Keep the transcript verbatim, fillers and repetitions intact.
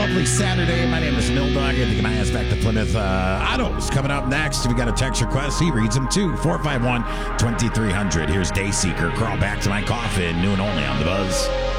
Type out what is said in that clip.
lovely Saturday. My name is Mill Dog. I think my ass back to Plymouth. Uh, Otto's coming up next. If you got a text request, he reads them too. four five one, two three zero zero. Here's Dayseeker. Crawl back to my coffin. Noon only on the Buzz.